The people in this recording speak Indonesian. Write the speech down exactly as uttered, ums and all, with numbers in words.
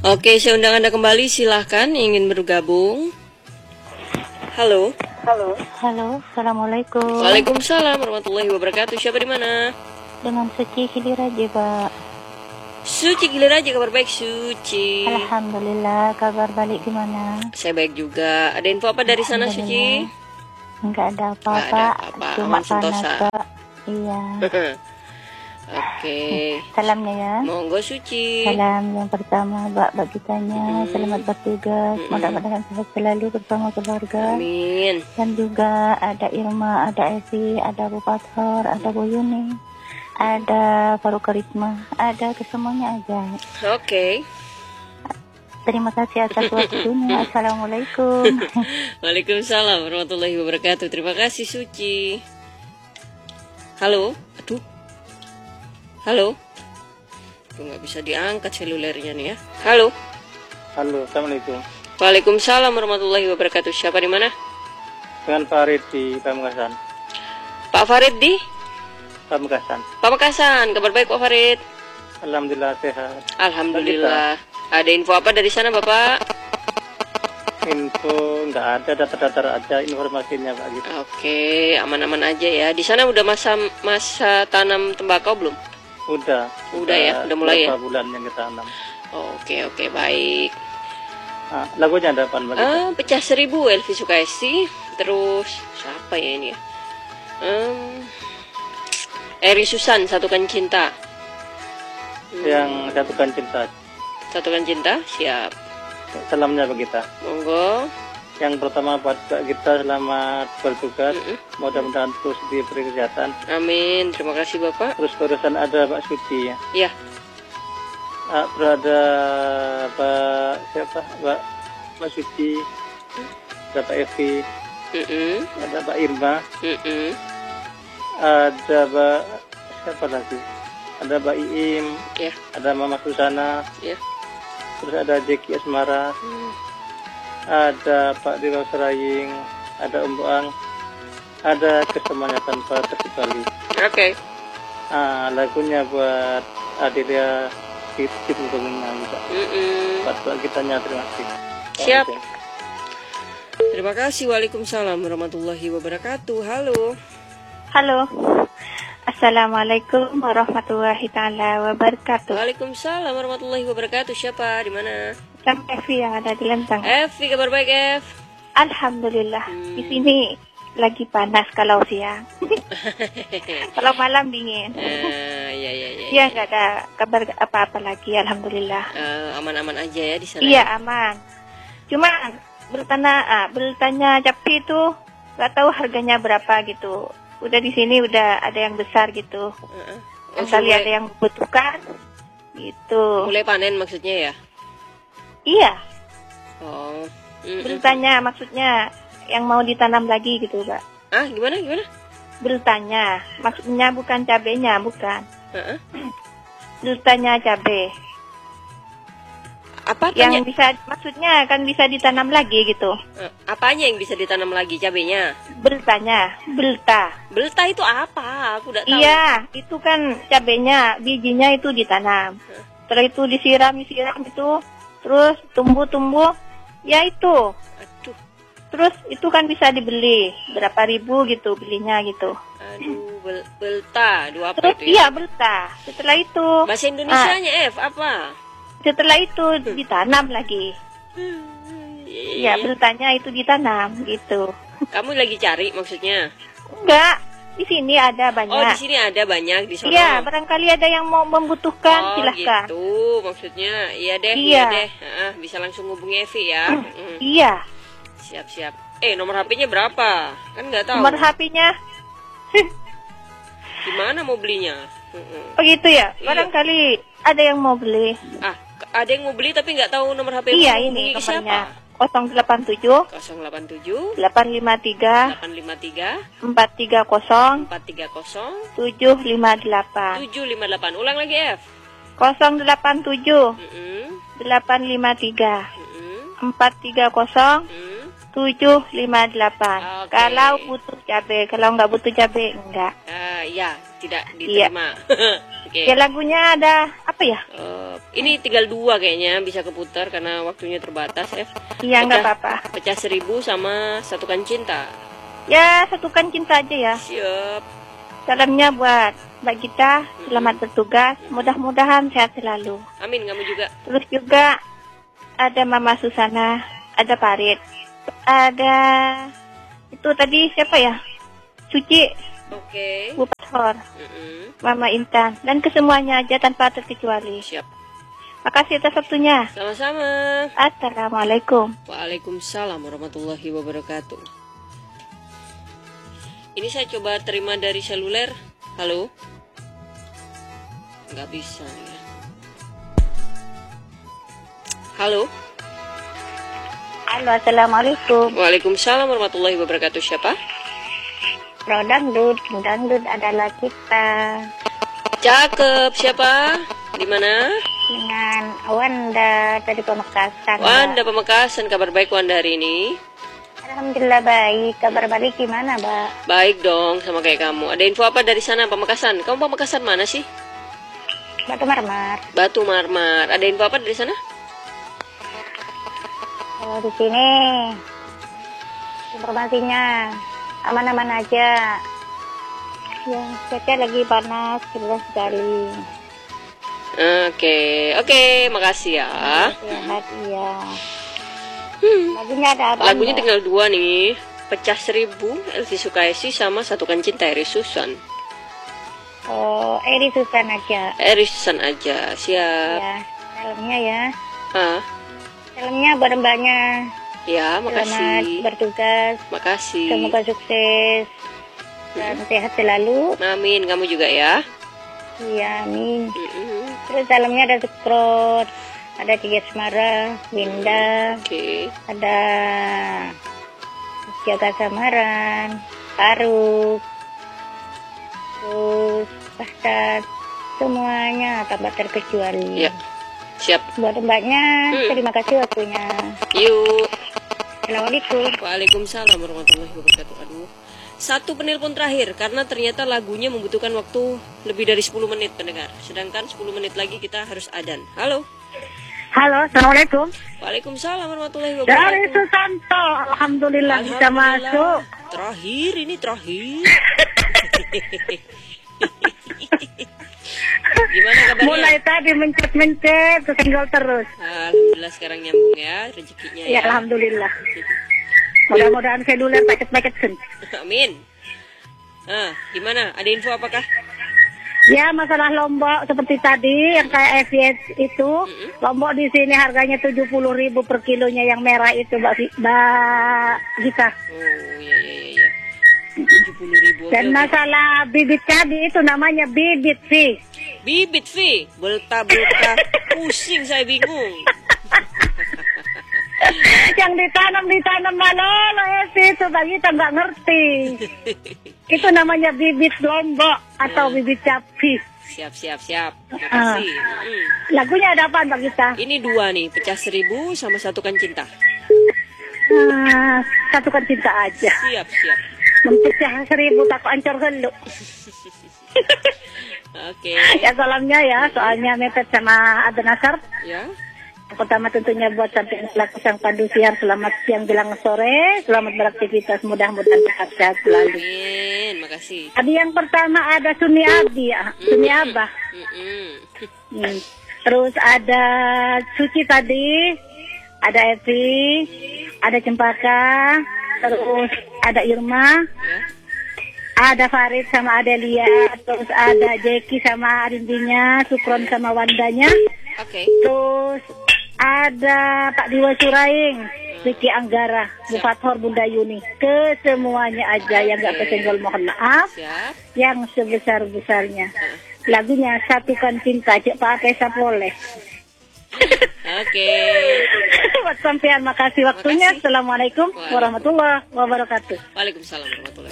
Oke, saya undang Anda kembali, silahkan ingin bergabung. Halo. Halo. Halo, assalamualaikum. Waalaikumsalam warahmatullahi wabarakatuh. Siapa di mana? Dengan Suci Kiliraja, Pak. Suci Kiliraja, kabar baik Suci. Alhamdulillah, kabar balik gimana? Saya baik juga. Ada info apa dari sana Suci? Enggak ada apa-apa. apa-apa. Cuma Aman sentosa. panas, Pak. Iya. Oke. Salamnya ya. Monggo Suci. Salam yang pertama, Mbak, bagi tanya. Mm. Selamat bertugas. Mm. Mudah-mudahan sehat selalu bersama keluarga. Amin. Dan juga ada Irma, ada Evi, ada Bu Pathor, ada Bu Yuni, ada Faruk Karisma, ada kesemuanya aja. Oke. Okay. Terima kasih atas waktunya. Assalamualaikum. Waalaikumsalam warahmatullahi wabarakatuh. Terima kasih Suci. Halo. Aduh. Halo. Tuh nggak bisa diangkat selulernya nih ya. Halo. Halo, assalamualaikum. Waalaikumsalam warahmatullahi wabarakatuh. Siapa di mana? Dengan Farid di Pamekasan. Pak Farid di? Pamekasan. Pamekasan. Kabar baik Pak Farid? Alhamdulillah sehat. Alhamdulillah. Ada info apa dari sana Bapak? Info nggak ada, data-data aja informasinya Pak gitu. Oke, aman-aman aja ya. Di sana udah masa masa tanam tembakau belum? Udah. Udah, udah ya, udah mulai ya. Berapa bulan yang kita tanam. Oke oke baik. Nah, lagunya ada apa Mbak? Ah, Pecah Seribu Elvi Sukaisi. Terus siapa ya ini ya? Um, Eri Susan, Satukan Cinta. Hmm. Yang Satukan Cinta. Satukan Cinta, siap. Salamnya bagi kita. Monggo. Yang pertama buat kita, selamat bertugas. Mm-mm. Mudah-mudahan terus diberi kesehatan. Amin. Terima kasih Bapak. Terus terusan ada Pak Suci ya. Iya. Ah, berada Pak siapa? Pak Pak Suci. Ada Pak Evi. Mm-mm. Ada Pak Irma. Mm-mm. Ada Pak siapa lagi? Ada Pak Iim. Iya. Ada Mama Susana. Iya. Terus ada Jeki Asmara. Hmm. Ada Pak Dilo Seraying, ada Om Boang, ada kesemuanya tanpa terkecuali. Oke. Okay. Ah, lagunya buat Adelia Titin Pemina juga. Buat buat kitanya, terima kasih. Siap. Terima kasih. Waalaikumsalam warahmatullahi wabarakatuh. Halo. Halo. Assalamualaikum warahmatullahi taala wabarakatuh. Waalaikumsalam warahmatullahi wabarakatuh. Siapa di mana? Sama Evi yang ada di Lentang. Evi, kabar baik Ev? Alhamdulillah. Hmm. Di sini lagi panas kalau siang. Kalau malam dingin. Uh, ya ya ya. Iya nggak ada kabar apa-apa lagi. Alhamdulillah. Uh, aman-aman aja ya di sana. Iya aman. Cuma bertanya, ah, bertanya Capi itu nggak tahu harganya berapa gitu. Udah di sini udah ada yang besar gitu. Uh-uh. Oh, kali mulai... ada yang membutuhkan gitu. Mulai panen maksudnya ya? Iya. Oh. Mm-mm. Bertanya maksudnya yang mau ditanam lagi gitu, Pak. Ah, gimana gimana? Bertanya, maksudnya bukan cabenya, bukan. Uh-uh. Bertanya cabe. Apa yang tanya? Bisa maksudnya kan bisa ditanam lagi gitu. Uh, apanya yang bisa ditanam lagi cabenya? Bertanya, belta. Belta itu apa? Aku udah tahu. Iya, itu kan cabenya, bijinya itu ditanam. Uh. Setelah itu disiram, disiram itu. Terus tumbuh-tumbuh, ya itu. Aduh. Terus itu kan bisa dibeli berapa ribu gitu belinya gitu. Aduh, bel belta, dua apa Terus, itu ya? Iya belta. Setelah itu. Bahasa Indonesianya ah, F apa? Setelah itu ditanam lagi. Iya beltanya itu ditanam gitu. Kamu lagi cari maksudnya? Enggak. Di sini ada banyak. Oh, di sini ada banyak di sana. Iya, barangkali ada yang mau membutuhkan, oh, silahkan. Oh, gitu maksudnya. Iya deh, iya, iya deh. Uh, bisa langsung hubungi Evi ya. Mm. Iya. Siap-siap. Eh, nomor H P-nya berapa? Kan nggak tahu. Nomor H P-nya. Gimana mau belinya? Oh gitu ya. Barangkali iya. ada yang mau beli. Ah, ada yang mau beli tapi nggak tahu nomor H P. Iya, ini nomornya. nol delapan tujuh nol delapan tujuh delapan lima tiga delapan lima tiga empat tiga nol empat tiga nol tujuh lima delapan tujuh lima delapan. Ulang lagi F. nol delapan tujuh delapan lima tiga empat tiga nol tujuh lima delapan. Kalau butuh cabai, kalau nggak butuh cabai enggak. Uh, ya, tidak diterima. Iya. Oke. Ya lagunya ada apa ya? Uh, ini tinggal dua kayaknya bisa keputar karena waktunya terbatas ya. Iya nggak Pecah- apa-apa. Pecah seribu sama Satukan Cinta. Ya satukan cinta aja ya. Siap. Salamnya buat Mbak Gita, selamat bertugas. Mudah-mudahan sehat selalu. Amin, kamu juga. Terus juga ada Mama Susana, ada Parit, ada itu tadi siapa ya? Suci, Oke. Bu Pathor, Mm-mm. Mama Intan, dan kesemuanya aja tanpa terkecuali. Siap. Makasih atas waktunya. Sama-sama. Assalamualaikum. Waalaikumsalam warahmatullahi wabarakatuh. Ini saya coba terima dari seluler. Halo? Nggak bisa nih ya. Halo? Halo, Assalamualaikum. Waalaikumsalam warahmatullahi wabarakatuh. Siapa? Pro Dangdut, Dangdut adalah kita. Cakep. Siapa? Di mana? Dengan Wanda dari Pamekasan. Wanda Pamekasan. Kabar baik Wanda hari ini? Alhamdulillah baik. Kabar balik gimana, Mbak? Baik dong, sama kayak kamu. Ada info apa dari sana Pamekasan? Kamu Pamekasan mana sih? Batu Marmar. Batu Marmar. Ada info apa dari sana? Kalau di sini informasinya aman-aman aja. Yang cuaca lagi panas, jelas sekali. Oke, oke, makasih ya. Sehat, iya. Hmm. Lagunya ada apa? Lagunya Mbak? tinggal dua nih. Pecah Seribu, Elvi Sukaisi sama Satukan Cinta Eri Susan. Oh, Eri Susan aja. Eri Susan aja, siap. Ya, dalamnya ya. Ah, Dalamnya buat mbaknya. ya, Selamat makasih. bertugas. Makasih. Semoga sukses dan sehat selalu. Amin, kamu juga ya. Iya, amin. Mm-mm. Terus dalamnya ada Sukrot, ada Tiga Semara, Winda, Oke. ada Jaga Samaran, Faruk, terus Bahkan semuanya tanpa terkecuali. Ya, siap. Buat mbaknya, Hmm. terima kasih waktunya. Yuk. Assalamualaikum. Waalaikumsalam warahmatullahi wabarakatuh. Aduh. Satu penelpon terakhir karena ternyata lagunya membutuhkan waktu lebih dari sepuluh menit pendengar. Sedangkan sepuluh menit lagi kita harus adan. Halo. Halo, Assalamualaikum. Waalaikumsalam warahmatullahi Dari wabarakatuh. Susanto, Alhamdulillah bisa masuk. Terakhir ini terakhir. Gimana kabarnya? Mulai tadi mencet-mencet, kesenggol terus. Alhamdulillah sekarang nyambung ya rezekinya Ya, ya. Alhamdulillah. Mudah-mudahan seluler paket-paket sen. Amin. Nah, gimana? Ada info apakah? Ya, masalah Lombok seperti tadi yang kayak F Y S itu, Lombok di sini harganya tujuh puluh ribu per kilonya yang merah itu, Mbak Vi- Mbak Gita. Oh, iya iya iya iya. tujuh puluh ribu. Dan masalah bibit cabai itu namanya bibit sih. Bibit Vi, belta-belta pusing saya bingung. Yang ditanam ditanam malolo es itu Mbak Gita nggak ngerti. Itu namanya bibit Lombok atau bibit cabai. Siap siap siap. Makasih. Mm. Lagunya ada apa Mbak Gita? Ini dua nih, Pecah Seribu sama Satukan Cinta. Ah, satukan cinta aja. Siap siap. Mempecah seribu tak ancur helu. Oke. Ya salamnya ya, soalnya mepet sama Ada Nasar. Ya. Yang pertama tentunya buat sampai pelaku sang pandu siang, selamat siang bilang sore, selamat beraktivitas, mudah-mudahan sehat sehat selalu. Amin. Makasih. Tadi yang pertama ada Suni Abi ya, Suni Abah. Mm-mm. Hmm. Terus ada Suci tadi, ada Evi, ada Cempaka, terus ada Irma, Ya. ada Farid sama Adelia, terus ada Jeki sama Arindinya, Sukron sama Wandanya, Oke. terus ada Pak Diwa Suraing, Vicky Anggara, Bu Siap. Fathor, Bunda Yuni, ke semuanya aja yang gak Oke. kesenggol mohon maaf, Siap. yang sebesar-besarnya. Lagunya Satukan Cinta, Cek pakai sapoleh. Oke. Buat sampean makasih waktunya. Makasih. Assalamualaikum warahmatullahi wabarakatuh. Waalaikumsalam warahmatullahi